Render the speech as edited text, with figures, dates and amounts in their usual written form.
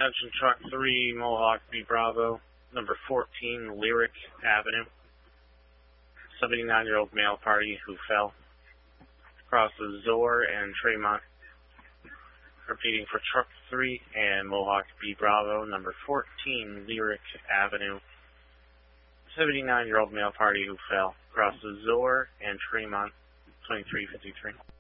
Attention truck 3, Mohawk B Bravo, number 14, Lyric Avenue. 79-year-old male party who fell. Crosses Zor and Tremont. Repeating for truck 3 and Mohawk B Bravo, number 14, Lyric Avenue. 79-year-old male party who fell. Crosses Zor and Tremont, 2353.